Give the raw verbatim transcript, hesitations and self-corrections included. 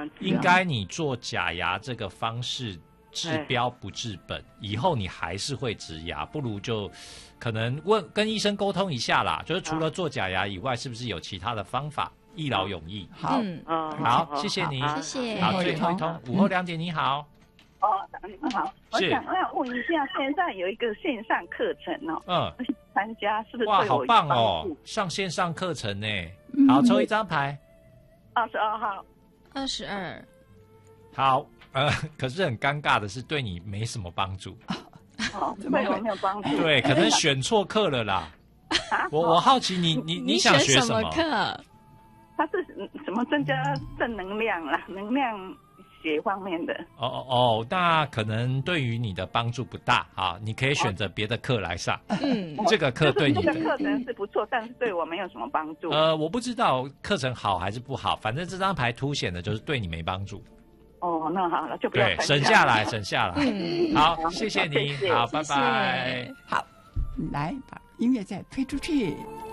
应该你做假牙这个方式治标不治本，以后你还是会植牙，不如就可能问跟医生沟通一下啦，就是除了做假牙以外，是不是有其他的方法？一劳永逸。 好， 嗯， 好，谢谢你， 谢谢。 好，最后一通，午后两点你好。 哦，你们好，我想要问一下，现在有一个线上课程哦，嗯，参加是不是哇， 对我好棒有帮哦助？ 上线上课程呢，好，抽一张牌。 二十二号， 二十二， 好，呃，可是很尴尬的是，对你没什么帮助。 哦，对我没有帮助。 对，可能选错课了啦。我我好奇你你你想学什么课？ 它是什么增加正能量啦，能量学方面的。 哦哦哦，那可能对于你的帮助不大啊，你可以选择别的课来上。 嗯， 这个课对你的这个课程是不错，但是对我没有什么帮助。 呃，我不知道课程好还是不好，反正这张牌凸显的就是对你没帮助。 哦，那好了，就不要对， 参加省下来，省下来。 嗯好，谢谢你， 谢谢好，拜谢拜。 谢好，来把音乐再推出去。